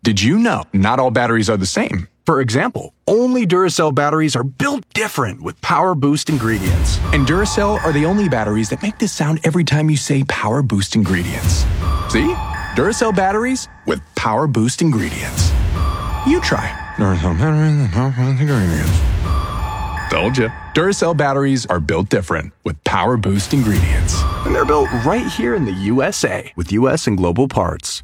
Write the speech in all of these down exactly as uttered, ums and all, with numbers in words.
Did you know not all batteries are the same? For example, only Duracell batteries are built different with Power Boost ingredients. And Duracell are the only batteries that make this sound every time you say Power Boost ingredients. See? Duracell batteries with Power Boost ingredients. You try. Duracell batteries with Power Boost ingredients. Told you. Duracell batteries are built different with Power Boost ingredients. And they're built right here in the U S A with U S and global parts.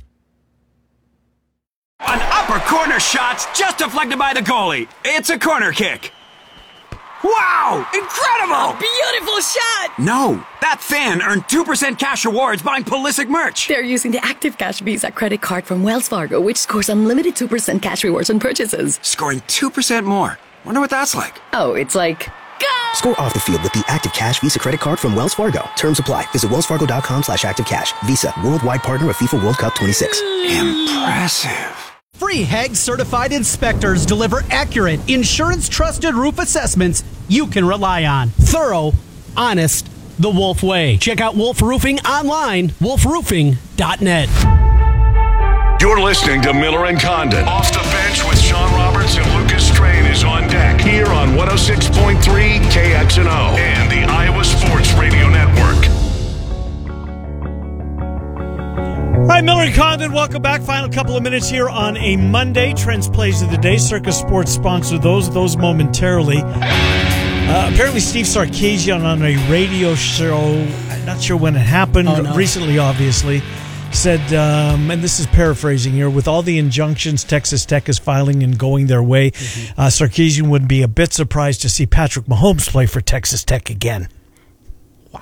An upper corner shot just deflected by the goalie. It's a corner kick. Wow! Incredible! A beautiful shot! No, that fan earned two percent cash rewards buying Pulisic merch. They're using the Active Cash Visa credit card from Wells Fargo, which scores unlimited two percent cash rewards on purchases. Scoring two percent more. Wonder what that's like. Oh, it's like... Go! Score off the field with the Active Cash Visa credit card from Wells Fargo. Terms apply. Visit wellsfargo.com slash active cash. Visa, worldwide partner of FIFA World Cup twenty-six. Impressive. Free Hague certified inspectors deliver accurate, insurance-trusted roof assessments you can rely on. Thorough, honest, the Wolf way. Check out Wolf Roofing online, wolf roofing dot net. You're listening to Miller and Condon. Off the bench with Sean Roberts and Lucas Strain is on deck here on one oh six point three K X N O and the Iowa Sports Radio Network. All right, Miller and Condon, welcome back. Final couple of minutes here on a Monday. Trends Plays of the Day. Circus Sports sponsor those, those momentarily. Uh, apparently Steve Sarkisian on a radio show, I'm not sure when it happened, oh, no. recently obviously, said, um, and this is paraphrasing here, with all the injunctions Texas Tech is filing and going their way, mm-hmm. uh, Sarkisian would be a bit surprised to see Patrick Mahomes play for Texas Tech again. Wow.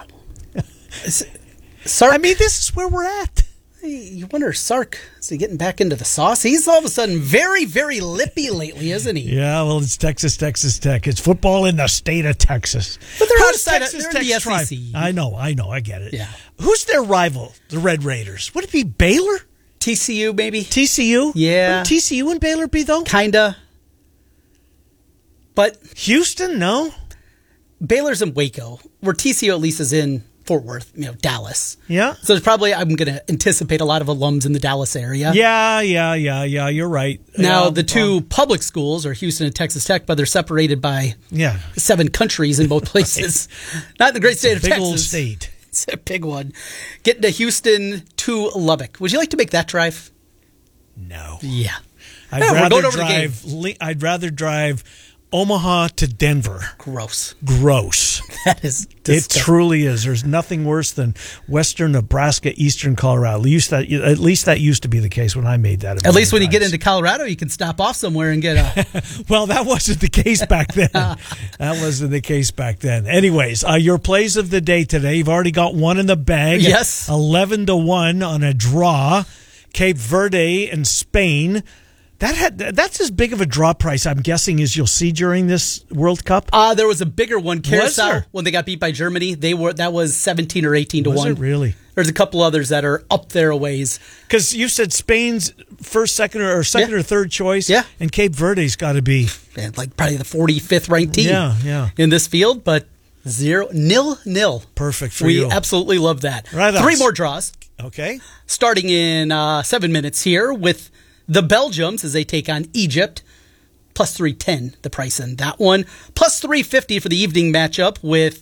Sark, I mean, this is where we're at. You wonder, Sark, is he getting back into the sauce? He's all of a sudden very, very lippy lately, isn't he? Yeah, well, it's Texas, Texas Tech. It's football in the state of Texas. But they're Who's outside Texas of, they're in the Tech's S E C. I know, I know, I get it. Yeah. Who's their rival, the Red Raiders? Would it be Baylor? T C U, maybe? T C U? Yeah. Would T C U and Baylor be, though? Kinda. But Houston, no? Baylor's in Waco, where T C U at least is in Fort Worth, you know, Dallas. Yeah. So there's probably, I'm going to anticipate a lot of alums in the Dallas area. Yeah, yeah, yeah, yeah, you're right. Now, yeah, the two um, public schools are Houston and Texas Tech, but they're separated by yeah. seven countries in both places. Not in the great state of big Texas. Old state. It's a big one. Getting to Houston to Lubbock. Would you like to make that drive? No. Yeah. I'd Yeah, we're rather going over the drive. Li- I'd rather drive Omaha to Denver. Gross. Gross. That is It disgusting. truly is. There's nothing worse than western Nebraska, eastern Colorado. At least that, at least that used to be the case when I made that. At least when you get into Colorado, you can stop off somewhere and get a... Well, that wasn't the case back then. That wasn't the case back then. Anyways, uh, your plays of the day today. You've already got one in the bag. Yes. eleven to one on a draw. Cape Verde and Spain. That had that's as big of a draw price, I'm guessing, as you'll see during this World Cup. Uh, there was a bigger one, Was Carousel, there? when they got beat by Germany. They were that was seventeen or eighteen to Was one. it really? There's a couple others that are up there a ways. Because you said Spain's first, second, or second Yeah. or third choice. Yeah. And Cape Verde's got to be And like probably the forty-fifth ranked team. Yeah, yeah. in this field, but zero nil nil. perfect for We you. absolutely love that. Right on. Three more draws, Okay. starting in uh, seven minutes here with the Belgians as they take on Egypt. Plus three ten, the price in that one. Plus three fifty for the evening matchup with,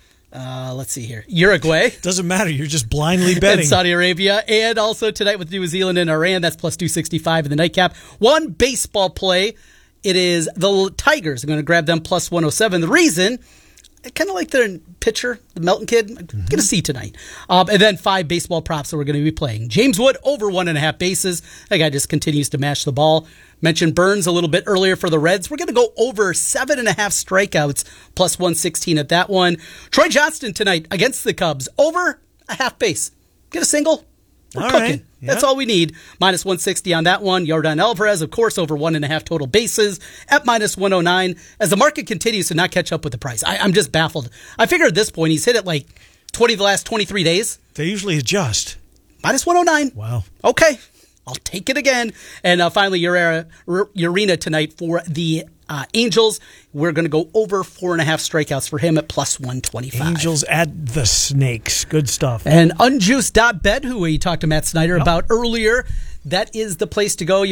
uh, let's see here, Uruguay. Doesn't matter. You're just blindly betting. And Saudi Arabia. And also tonight with New Zealand and Iran, that's plus two sixty-five in the nightcap. One baseball play. It is the Tigers. I'm going to grab them plus one oh seven. The reason, I kind of like their pitcher, the Melton kid. I'm going to see tonight. Um, and then five baseball props that we're going to be playing. James Wood over one and a half bases. That guy just continues to mash the ball. Mentioned Burns a little bit earlier for the Reds. We're going to go over seven and a half strikeouts, plus one sixteen at that one. Troy Johnston tonight against the Cubs, over a half base. Get a single. We're All cooking. right. Yeah. That's all we need. Minus one sixty on that one. Yordan Alvarez, of course, over one and a half total bases at minus one oh nine. As the market continues to not catch up with the price, I, I'm just baffled. I figure at this point he's hit it like twenty of the last twenty-three days. They usually adjust. Minus one oh nine. Wow. Okay. I'll take it again. And uh, finally, Urena, Urena tonight for the uh, Angels. We're going to go over four and a half strikeouts for him at plus one twenty-five. Angels at the Snakes. Good stuff. And unjuiced dot bet, who we talked to Matt Snyder yep. about earlier, that is the place to go. You